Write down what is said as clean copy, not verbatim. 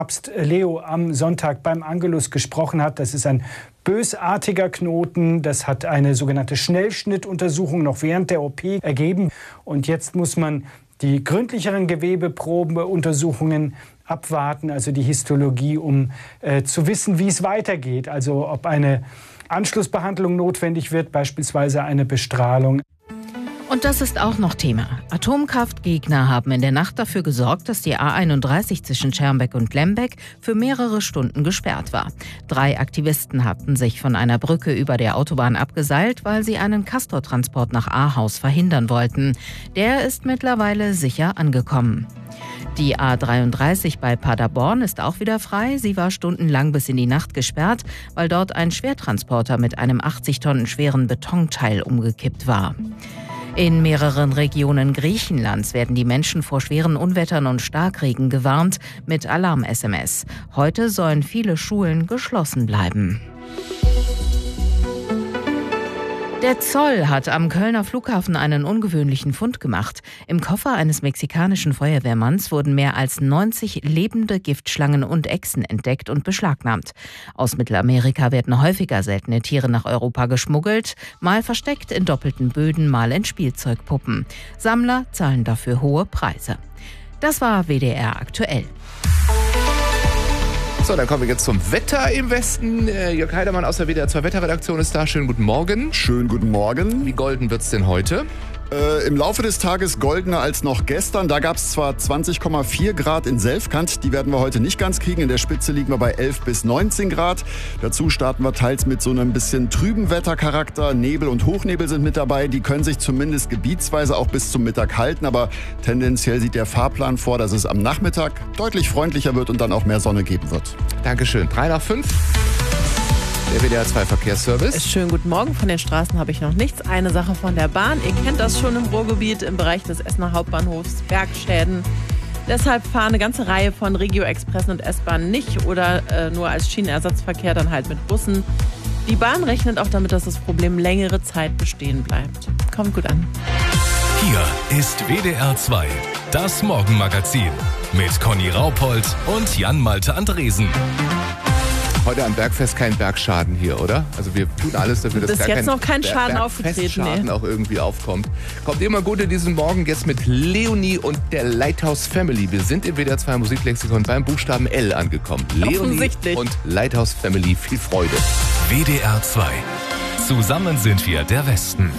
Papst Leo am Sonntag beim Angelus gesprochen hat. Das ist ein bösartiger Knoten. Das hat eine sogenannte Schnellschnittuntersuchung noch während der OP ergeben. Und jetzt muss man die gründlicheren Gewebeprobenuntersuchungen abwarten, also die Histologie, um zu wissen, wie es weitergeht. Also ob eine Anschlussbehandlung notwendig wird, beispielsweise eine Bestrahlung. Und das ist auch noch Thema. Atomkraftgegner haben in der Nacht dafür gesorgt, dass die A31 zwischen Schermbeck und Lembeck für mehrere Stunden gesperrt war. 3 Aktivisten hatten sich von einer Brücke über der Autobahn abgeseilt, weil sie einen Castortransport nach Ahaus verhindern wollten. Der ist mittlerweile sicher angekommen. Die A33 bei Paderborn ist auch wieder frei. Sie war stundenlang bis in die Nacht gesperrt, weil dort ein Schwertransporter mit einem 80 Tonnen schweren Betonteil umgekippt war. In mehreren Regionen Griechenlands werden die Menschen vor schweren Unwettern und Starkregen gewarnt mit Alarm-SMS. Heute sollen viele Schulen geschlossen bleiben. Der Zoll hat am Kölner Flughafen einen ungewöhnlichen Fund gemacht. Im Koffer eines mexikanischen Feuerwehrmanns wurden mehr als 90 lebende Giftschlangen und Echsen entdeckt und beschlagnahmt. Aus Mittelamerika werden häufiger seltene Tiere nach Europa geschmuggelt, mal versteckt in doppelten Böden, mal in Spielzeugpuppen. Sammler zahlen dafür hohe Preise. Das war WDR aktuell. So, dann kommen wir jetzt zum Wetter im Westen. Jörg Heidermann aus der WDR 2 Wetterredaktion ist da. Schönen guten Morgen. Schönen guten Morgen. Wie golden wird's denn heute? Im Laufe des Tages goldener als noch gestern. Da gab es zwar 20,4 Grad in Selfkant, die werden wir heute nicht ganz kriegen. In der Spitze liegen wir bei 11 bis 19 Grad. Dazu starten wir teils mit so einem bisschen trüben Wettercharakter. Nebel und Hochnebel sind mit dabei. Die können sich zumindest gebietsweise auch bis zum Mittag halten. Aber tendenziell sieht der Fahrplan vor, dass es am Nachmittag deutlich freundlicher wird und dann auch mehr Sonne geben wird. Dankeschön. 3 nach 5. Der WDR 2 Verkehrsservice. Schönen guten Morgen. Von den Straßen habe ich noch nichts. Eine Sache von der Bahn. Ihr kennt das schon im Ruhrgebiet im Bereich des Essener Hauptbahnhofs. Bergschäden. Deshalb fahren eine ganze Reihe von Regio-Expressen und S-Bahnen nicht oder nur als Schienenersatzverkehr dann halt mit Bussen. Die Bahn rechnet auch damit, dass das Problem längere Zeit bestehen bleibt. Kommt gut an. Hier ist WDR 2, das Morgenmagazin mit Conny Raupold und Jan-Malte Andresen. Heute am Bergfest kein Bergschaden hier, oder? Also wir tun alles dafür, dass bis jetzt noch kein Schaden aufgetreten, Schaden auch irgendwie aufkommt. Kommt immer gut in diesen Morgen jetzt mit Leonie und der Lighthouse Family. Wir sind im WDR 2 Musiklexikon beim Buchstaben L angekommen. Leonie und Lighthouse Family, viel Freude. WDR 2. Zusammen sind wir der Westen.